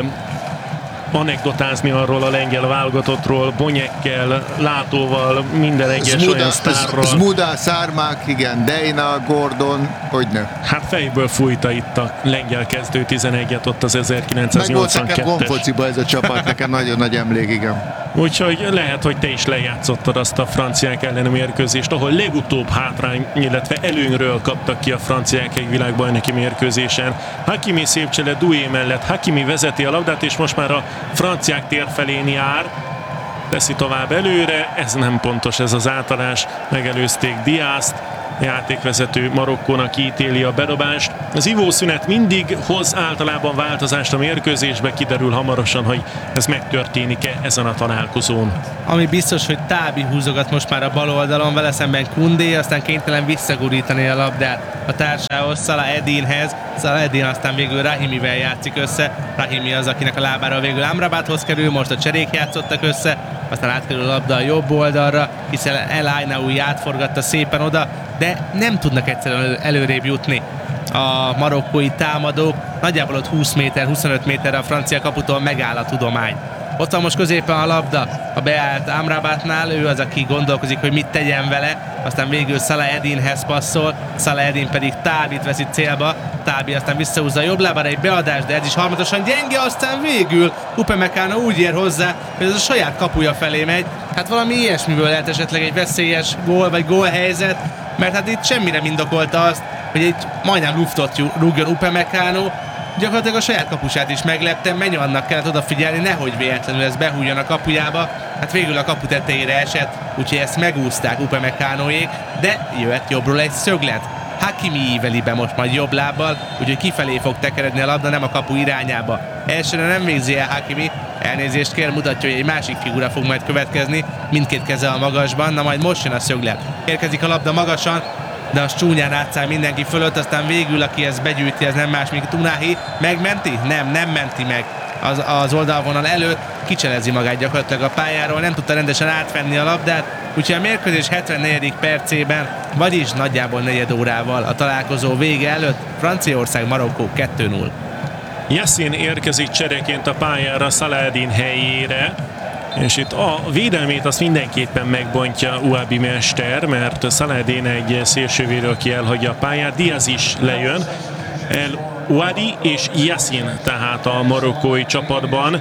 anekdotázni arról a lengyel válogatottról, Bonyekkel, Látóval, minden egyes olyan sztárról.
Zmuda, Szármák, igen, Dejna, Gordon, hogyne.
Hát fejből fújta itt a lengyel kezdő 11-et ott az 1982-es.
Meg volt nekem Gonfociba ez a csapat, nekem nagyon nagy emlék, igen.
Úgyhogy lehet, hogy te is lejátszottad azt a franciák elleni mérkőzést, ahol legutóbb hátrány, illetve előnyről kaptak ki a franciák egy világbajnoki mérkőzésen. Hakimi szép csele Doué mellett, Hakimi vezeti a labdát, és most már a franciák tér felén jár. teszi tovább előre, ez nem pontos ez az átadás, megelőzték Diazt, játékvezető Marokkónak ítéli a bedobást. Az ivószünet mindig hoz általában változást a mérkőzésbe, kiderül hamarosan, hogy ez megtörténik-e ezen a találkozón.
Ami biztos, hogy Tábi húzogat most már a bal oldalon, vele szemben Koundé, aztán kénytelen visszagurítani a labdát a társához, Salah Eddinhez. Salah Eddin aztán végül Rahimivel játszik össze. Rahimi az, akinek a lábára végül Amrabathoz kerül, most a cserék játszottak össze, aztán átkerül a labda a jobb oldalra, hiszen El Ainaoui átforgatta szépen oda, de nem tudnak egyszerűen előrébb jutni a marokkói támadók. Nagyjából ott 20 méter, 25 méterre a francia kaputól megáll a tudomány. Ott van most középen a labda, a beállt Amrabatnál, ő az, aki gondolkozik, hogy mit tegyen vele, aztán végül Salah Eddinhez passzol, Salah Eddin pedig Tábit veszi célba, Tábi aztán visszahúzza a jobb lábára egy beadás, de ez is harmadosan gyenge, aztán végül Upamecano úgy ér hozzá, hogy ez a saját kapuja felé megy. Hát valami ilyesmiből lehet esetleg egy veszélyes gól vagy gólhelyzet, mert hát itt semmire indokolta azt, hogy egy majdnem luftot rúgjon Upamecano, gyakorlatilag a saját kapusát is meglepte, Menyoannak kellett odafigyelni, nehogy véletlenül ez behújjon a kapujába. Hát végül a kapu tetejére esett, úgyhogy ezt megúszták Upamecanoék, de jöhet jobbról egy szöglet. Hakimi íveli be most majd jobb lábbal, úgyhogy kifelé fog tekeredni a labda, nem a kapu irányába. Elsőre nem végzi el Hakimi, elnézést kér, mutatja, hogy egy másik figura fog majd következni, mindkét keze a magasban, na majd most jön a szöglet. Érkezik a labda magasan, de az csúnyán átszáll mindenki fölött, aztán végül, aki ezt begyűjti, ez nem más, mint Unahi. Megmenti? Nem menti meg. Az oldalvonal előtt kicselezi magát gyakorlatilag a pályáról, nem tudta rendesen átvenni a labdát, úgyhogy a mérkőzés 74. percében, vagyis nagyjából negyed órával a találkozó vége előtt Franciaország-Marokkó 2-0.
Yassin érkezik csereként a pályára Salah Eddin helyére, és itt a védelmét azt mindenképpen megbontja Ouabi mester, mert Salah Eddin egy szélsővédő, aki elhagyja a pályát, Diaz is lejön. El Ouadi és Yassin tehát a marokkói csapatban.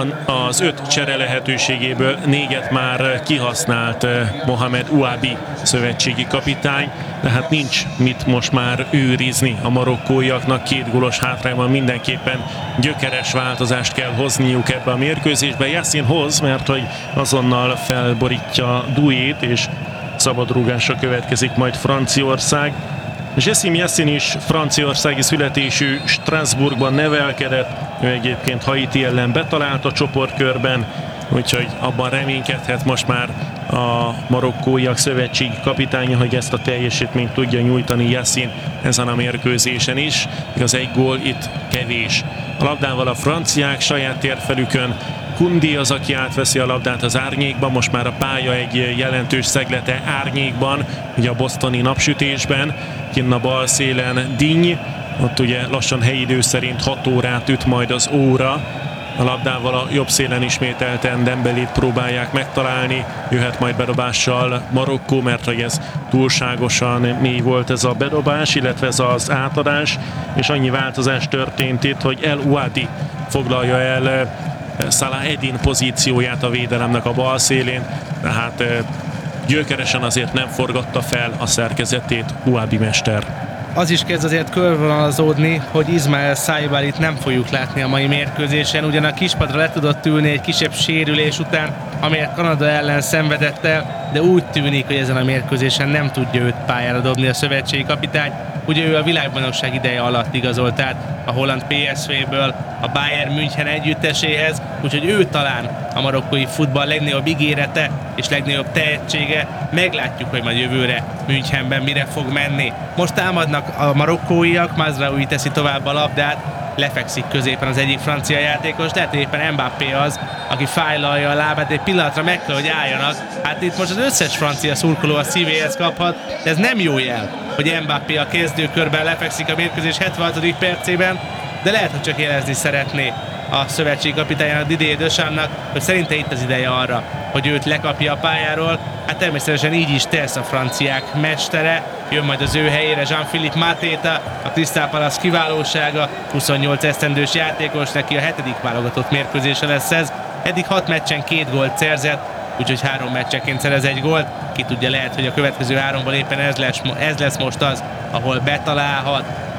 Az 5 csere lehetőségéből 4-et már kihasznált Mohamed Ouabi szövetségi kapitány, de hát nincs mit most már őrizni a marokkóiaknak, 2 gólos hátrányban mindenképpen gyökeres változást kell hozniuk ebbe a mérkőzésbe. Yassin hoz, mert hogy azonnal felborítja Douét, és szabadrúgásra következik majd Franciaország. Jessim Yassin is franciaországi születésű, Strasbourgban nevelkedett, ő egyébként Haiti ellen betalált a csoportkörben, úgyhogy abban reménykedhet most már a marokkóiak szövetségi kapitánya, hogy ezt a teljesítményt tudja nyújtani Yassin ezen a mérkőzésen is. Igaz, egy gól itt kevés. A labdával a franciák saját térfelükön, Koundé az, aki átveszi a labdát az árnyékban, most már a pálya egy jelentős szeglete árnyékban, ugye a bostoni napsütésben, kinn a bal szélen Digne, ott ugye lassan helyi idő szerint 6 órát üt majd az óra, a labdával a jobb szélen ismételten Dembelit próbálják megtalálni, jöhet majd bedobással Marokkó, mert hogy ez túlságosan mély volt ez a bedobás, illetve ez az átadás, és annyi változás történt itt, hogy El Ouadi foglalja el Salah Eddin pozícióját a védelemnek a bal szélén, tehát gyökeresen azért nem forgatta fel a szerkezetét Ouabi mester.
Az is kezd azért körvonalazódni, hogy Ismael Saibálit nem fogjuk látni a mai mérkőzésen, ugyan a kispadra le tudott ülni egy kisebb sérülés után, amelyet Kanada ellen szenvedett el, de úgy tűnik, hogy ezen a mérkőzésen nem tudja őt pályára dobni a szövetségi kapitány. Ugye ő a világbajnokság ideje alatt igazolt át a holland PSV-ből a Bayern München együtteséhez, úgyhogy ő talán a marokkói futball legnagyobb ígérete és legnagyobb tehetsége. Meglátjuk, hogy majd jövőre Münchenben mire fog menni. Most támadnak a marokkóiak, Mazraoui teszi tovább a labdát, lefekszik középen az egyik francia játékos, lehet éppen Mbappé az, aki fájlalja a lábát, egy pillanatra meg kell, hogy álljanak. Hát itt most az összes francia szurkoló a szívéhez kaphat, de ez nem jó jel, hogy Mbappé a kezdőkörben lefekszik a mérkőzés 76. percében, de lehet, hogy csak jelezni szeretné a szövetségi kapitányának, Didier Deschamps-nak, hogy szerinte itt az ideje arra, hogy őt lekapja a pályáról. Hát természetesen így is tesz a franciák mestere, jön majd az ő helyére Jean-Philippe Mateta, a Crystal Palace kiválósága, 28 esztendős játékos, neki a 7. válogatott mérkőzése lesz ez. Eddig 6 meccsen 2 gólt szerzett, úgyhogy 3 meccseként szerez egy gólt. Ki tudja, lehet, hogy a következő 3-ból éppen ez lesz most az, ahol betalálhat.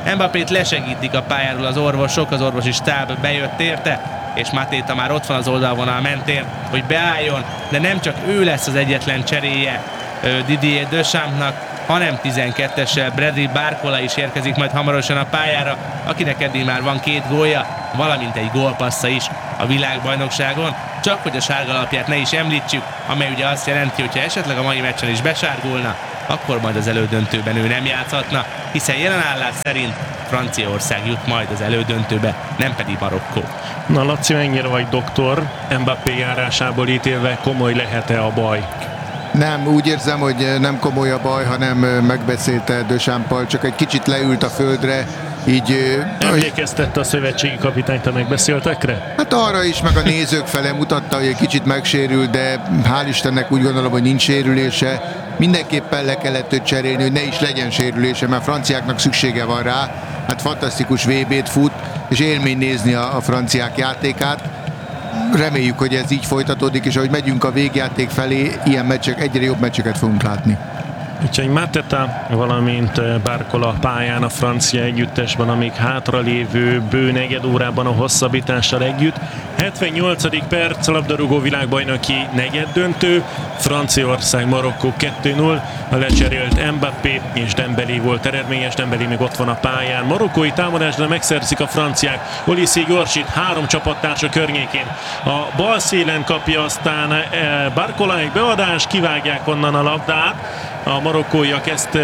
Mbappét lesegítik a pályáról az orvosok, az orvosi stáb bejött érte, és Mateta már ott van az oldalvonal mentén, hogy beálljon, de nem csak ő lesz az egyetlen cseréje Didier Deschampsnak, hanem 12-essel Bradley Barcola is érkezik majd hamarosan a pályára, akinek eddig már van 2 gólja, valamint egy gólpassza is a világbajnokságon, csak hogy a sárgalapját ne is említsük, amely ugye azt jelenti, hogy ha esetleg a mai meccsen is besárgulna, akkor majd az elődöntőben ő nem játszhatna, hiszen jelen állás szerint Franciaország jut majd az elődöntőbe, nem pedig Marokkó.
Na Laci, mennyire vagy doktor? Mbappé járásából ítélve komoly lehet-e a baj?
Nem, úgy érzem, hogy nem komoly a baj, hanem megbeszélte Deschamps-pal, csak egy kicsit leült a földre, így...
Emlékeztette a szövetségi kapitányt a megbeszéltekre?
Hát arra is, meg a nézők fele mutatta, hogy egy kicsit megsérült, de hál' Istennek úgy gondolom, hogy nincs sérülése. Mindenképpen le kellett őt cserélni, hogy ne is legyen sérülése, mert a franciáknak szüksége van rá. Hát fantasztikus VB-t fut, és élmény nézni a franciák játékát. Reméljük, hogy ez így folytatódik, és ahogy megyünk a végjáték felé, ilyen meccsek, egyre jobb meccseket fogunk látni.
Úgyhogy Mateta, valamint Barcola pályán a francia együttesben, amíg hátralévő bő negyed órában a hosszabbítással együtt. 78. perc, labdarúgó világbajnoki negyeddöntő, Franciaország Marokkó 2-0, a lecserélt Mbappé és Dembélé volt eredményes, Dembélé még ott van a pályán. Marokkói támadásra megszerzik a franciák, Olise gyorsít 3 csapattársa környékén. A bal szélen kapja aztán Barcola egy beadás, kivágják onnan a labdát. A marokkóiak ezt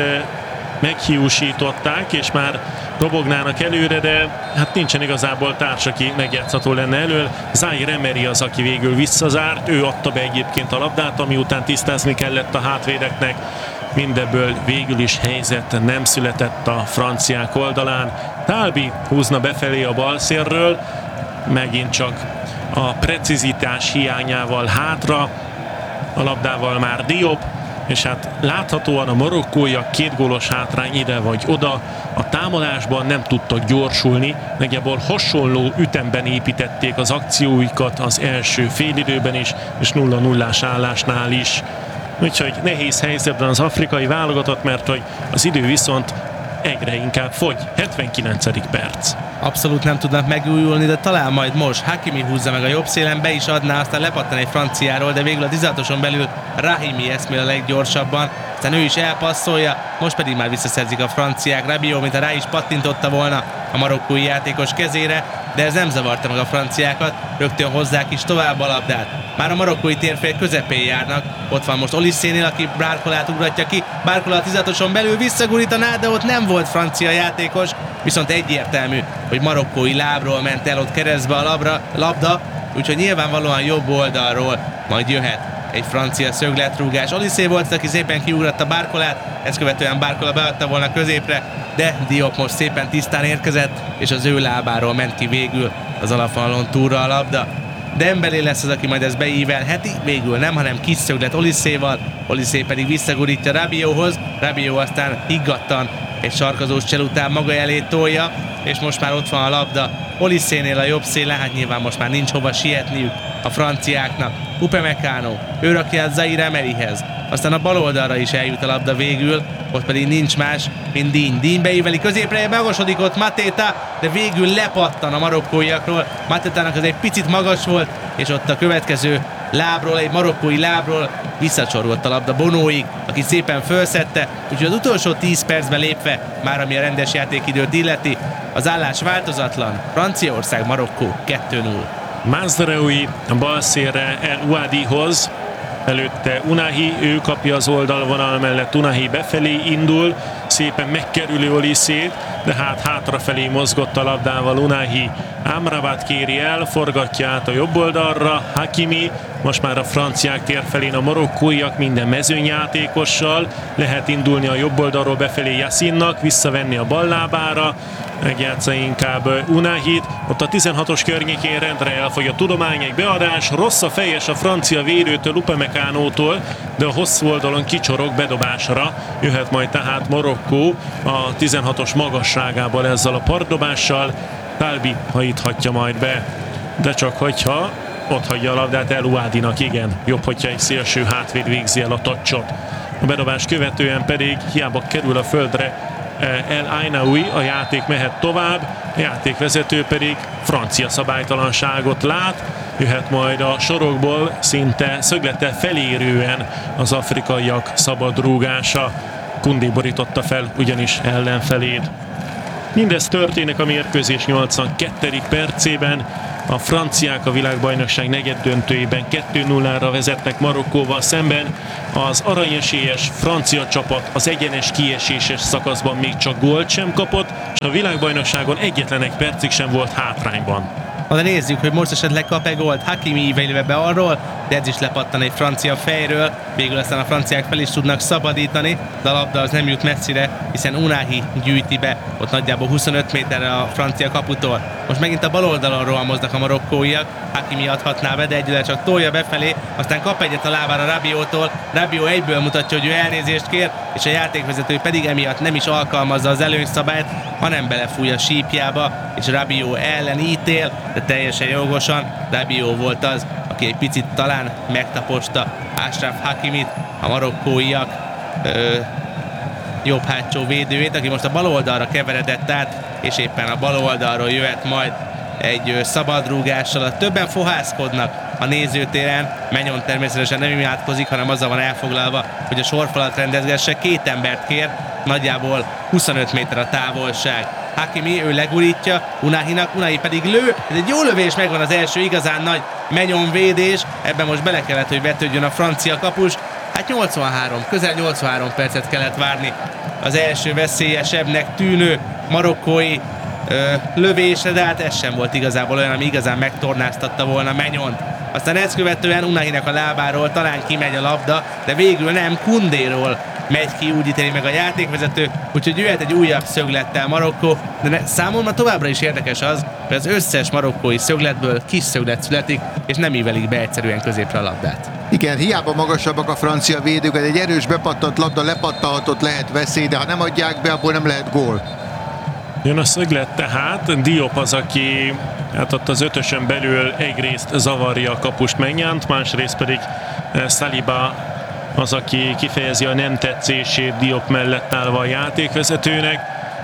meghiúsították, és már robognának előre, de hát nincsen igazából társ, aki megjátszható lenne elől. Zaire Emery az, aki végül visszazárt, ő adta be egyébként a labdát, ami után tisztázni kellett a hátvédeknek. Mindebből végül is helyzet nem született a franciák oldalán. Talbi húzna befelé a balszélről, megint csak a precizitás hiányával hátra, a labdával már Diop, és hát láthatóan a marokkóiak 2 gólos hátrány ide vagy oda, a támadásban nem tudtak gyorsulni, nagyjából hasonló ütemben építették az akcióikat az első félidőben is, és 0-0-ás állásnál is. Úgyhogy nehéz helyzetben az afrikai válogatott, mert hogy az idő viszont egyre inkább fogy. 79. perc.
Abszolút nem tudnak megújulni, de talán majd most Hakimi húzza meg a jobb szélen, be is adná, aztán lepattan egy franciáról, de végül a 16-oson belül Rahimi eszmél a leggyorsabban, aztán ő is elpasszolja, most pedig már visszaszerzik a franciák. Rabiot, mintha rá is pattintotta volna a marokkói játékos kezére, de ez nem zavarta meg a franciákat, rögtön hozzák is tovább a labdát. Már a marokkói térfél közepén járnak, ott van most Olisénél, aki Barcolát ugratja ki, Barcola a 16-oson belül visszagurítaná, de ott nem volt francia játékos, viszont egyértelmű, hogy marokkói lábról ment el ott keresztbe a labda, úgyhogy nyilvánvalóan jobb oldalról majd jöhet egy francia szögletrúgás. Olise volt, aki szépen kiugratta Barcolát, ezt követően Barcola beadta volna középre, de Diop most szépen tisztán érkezett, és az ő lábáról ment ki végül az alapvonalon túlra a labda. Dembélé lesz az, aki majd ezt beívelheti, végül nem, hanem kis szöglet Oliséval, Olise pedig visszagurítja Rabiothoz, Rabiot aztán higgadtan egy sarkazós csel után maga elé tolja, és most már ott van a labda Olisénél a jobb szélen, hát nyilván most már nincs hova sietniük a franciáknak. Upamecano, ő rakja át Zaire Emeryhez, aztán a bal oldalra is eljut a labda végül, ott pedig nincs más, mint Digne beíveli középre, magasodik ott Mateta, de végül lepattan a marokkóiakról. Matetának az egy picit magas volt, és ott a következő lábról, egy marokkói lábról visszacsorgott a labda Bonoig, aki szépen fölszedte, úgyhogy az utolsó 10 percben lépve, már ami a rendes játékidőt illeti, az állás változatlan, Franciaország Marokkó 2-0.
Mazraoui a balszélre El Ouadihoz, előtte Unahi, ő kapja az oldalvonal mellett, Unahi befelé indul, szépen megkerülő Olisét, de hát hátrafelé mozgott a labdával Unahi. Amrabat kéri el, forgatja át a jobb oldalra, Hakimi, most már a franciák tér felén a marokkóiak minden mezőnyjátékossal, lehet indulni a jobb oldalról befelé Yassinnak, visszavenni a bal lábára, megjátsza inkább Unahit, ott a 16-os környékén rendre elfogy a tudomány, egy beadás, rossz a fejes a francia védőtől, Upamecánótól, de a hosszú oldalon kicsorog bedobásra, jöhet majd tehát Marokkó a 16-os magasságából ezzel a partdobással, Talbi hajíthatja majd be, de csak hogyha ott hagyja a labdát El Ouadinak, igen, jobb, hogyha egy szélső hátvéd végzi el a touchot. A bedobás követően pedig hiába kerül a földre El Ainaoui, a játék mehet tovább, a játékvezető pedig francia szabálytalanságot lát, jöhet majd a sorokból szinte szöglettel felérően az afrikaiak szabad rúgása. Koundé borította fel ugyanis ellenfelét. Mindez történik a mérkőzés 82. percében. A franciák a világbajnokság negyeddöntőjében 2-0-ra vezetnek Marokkóval szemben. Az aranyesélyes francia csapat az egyenes kieséses szakaszban még csak gólt sem kapott, és a világbajnokságon egyetlen egy percig sem volt hátrányban.
De nézzük, hogy most esetleg kap-e gólt. Hakimi ívelve be arról, de ez is lepattan egy francia fejről. Végül aztán a franciák fel is tudnak szabadítani, de a labda az nem jut messzire, hiszen Unahi gyűjti be, ott nagyjából 25 méterre a francia kaputól. Most megint a bal oldalon rohamoznak a marokkóiak, Hakimi adhatná be, de egyre csak tolja befelé, aztán kap egyet a lábára Rabiótól. Rabió egyből mutatja, hogy ő elnézést kér, és a játékvezető pedig emiatt nem is alkalmazza az előnyszabályt, hanem belefúj a sípjába, és Rabió ellen ítél, de teljesen jogosan. Rabió volt az, aki egy picit talán megtaposta Achraf Hakimit, a marokkóiak jobb hátsó védőjét, aki most a bal oldalra keveredett át, és éppen a bal oldalról jöhet majd egy szabadrúgással. Többen fohászkodnak a nézőtéren, Maignan természetesen nem imádkozik, hanem azzal van elfoglalva, hogy a sorfalat rendezgesse. Két embert kér, nagyjából 25 méter a távolság. Hakimi, ő legurítja Unahinak, Unahi pedig lő, ez egy jó lövés, megvan az első igazán nagy Maignan védés, ebben most bele kellett, hogy vetődjön a francia kapus. Hát 83, közel 83 percet kellett várni az első veszélyesebbnek tűnő marokkói lövése, de hát ez sem volt igazából olyan, ami igazán megtornáztatta volna Maignant. Aztán ezt követően Unahinak a lábáról talán kimegy a labda, de végül nem, Koundéról megy ki, úgy ítéli meg a játékvezető, úgyhogy jöhet egy újabb szöglettel Marokkó, de számomra továbbra is érdekes az, hogy az összes marokkói szögletből kis szöglet születik, és nem ívelik be egyszerűen középre a labdát.
Igen, hiába magasabbak a francia védők, egy erős bepattant labda lepattanhatott, lehet veszély, de ha nem adják be, abból nem lehet gól.
Jön a szöglet tehát, Diop az, aki hát ott az ötösen belül egyrészt zavarja a kapust Maignant, másrészt pedig Saliba az, aki kifejezi a nem tetszését Diop mellett állva a játékvezetőnek.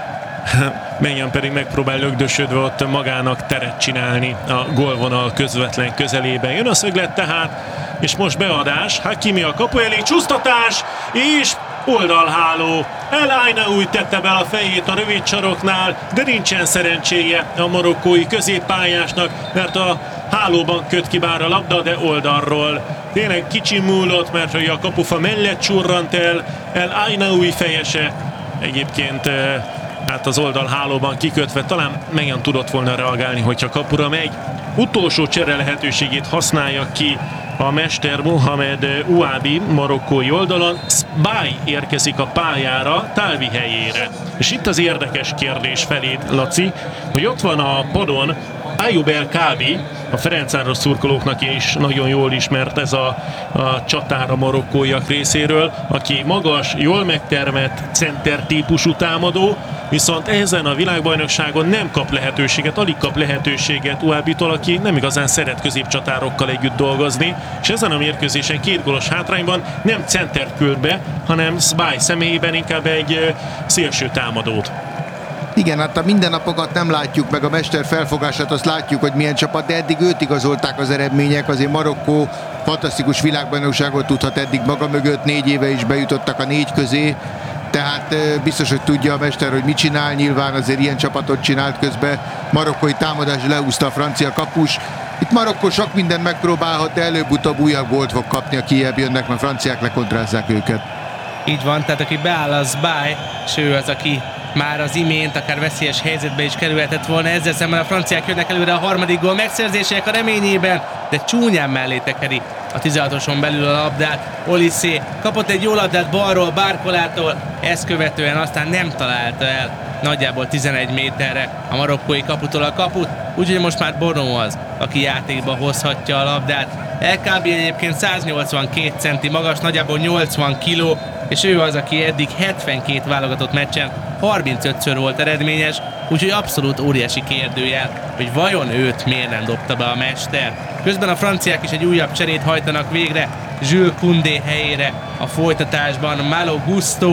Maignan pedig megpróbál lögdösödve ott magának teret csinálni a gólvonal közvetlen közelében. Jön a szöglet tehát, és most beadás, Hakimi a kapu elé, csúsztatás, és oldalháló. El Ainaoui tette be a fejét a rövid saroknál, de nincsen szerencséje a marokkói középpályásnak, mert a hálóban köt ki bár a labda, de oldalról. Tényleg kicsi múlott, mert hogy a kapufa mellett csurrant el Ainaoui fejese. Egyébként hát az oldalhálóban kikötve talán Maignan tudott volna reagálni, hogyha kapura megy. Utolsó csere lehetőségét használja ki a mester Mohamed Ouabi marokkói oldalon. Sbai érkezik a pályára Talvi helyére. És itt az érdekes kérdés feléd, Laci, hogy ott van a padon Ayoub El Kaabi, a Ferencváros szurkolóknak is nagyon jól ismert ez a csatár a marokkóiak részéről, aki magas, jól megtermett center típusú támadó, viszont ezen a világbajnokságon nem kap lehetőséget, alig kap lehetőséget Ouabitól, aki nem igazán szeret középcsatárokkal együtt dolgozni, és ezen a mérkőzésen 2 gólos hátrányban nem centert küld be, hanem Sbai személyében inkább egy szélső támadót.
Igen, hát a mindennapokat nem látjuk meg, a mester felfogását azt látjuk, hogy milyen csapat, de eddig őt igazolták az eredmények, azért Marokkó fantasztikus világbajnokságot tudhat eddig maga mögött, 4 éve is bejutottak a 4 közé, tehát biztos, hogy tudja a mester, hogy mit csinál, nyilván azért ilyen csapatot csinált közben, marokkói támadás leúszta a francia kapus. Itt Marokkó sok mindent megpróbálhat, de előbb-utóbb újabb gólt fog kapni, a kijebb jönnek, mert a franciák lekontrázzák őket.
Így van, tehát aki beáll az Sbai, és ő az, aki már az imént akár veszélyes helyzetbe is kerülhetett volna. Ezzel szemben a franciák jönnek előre a harmadik gól megszerzésének a reményében, de csúnyán mellé tekeri a 16-oson belül a labdát. Olissé kapott egy jó labdát balról Barkolától, ezt követően aztán nem találta el nagyjából 11 méterre a marokkói kaputól a kaput, úgyhogy most már Bono az, aki játékba hozhatja a labdát. El Kaabi egyébként 182 centi magas, nagyjából 80 kiló, és ő az, aki eddig 72 válogatott meccsen 35-ször volt eredményes, úgyhogy abszolút óriási kérdőjel, hogy vajon őt miért nem dobta be a mester. Közben a franciák is egy újabb cserét hajtanak végre, Jules Koundé helyére a folytatásban Malo Gusto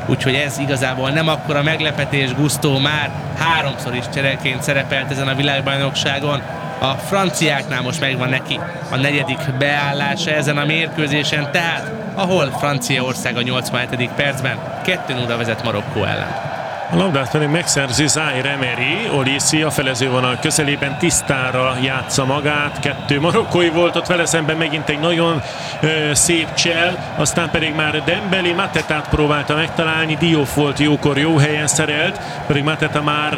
úgyhogy ez igazából nem akkora meglepetés. Gusto már 3-szor is csereként szerepelt ezen a világbajnokságon. A franciáknál most megvan neki a 4. beállása ezen a mérkőzésen, tehát ahol Franciaország a 87. percben 2-0 vezet Marokkó ellen.
A labdát pedig megszerzi Zaire Emery, Olise a felezővonal közelében tisztára játsza magát, 2 marokkói volt ott vele szemben, megint egy nagyon szép csel, aztán pedig már Dembélé Matetát próbálta megtalálni, Diouf volt jókor jó helyen szerelt, pedig Mateta már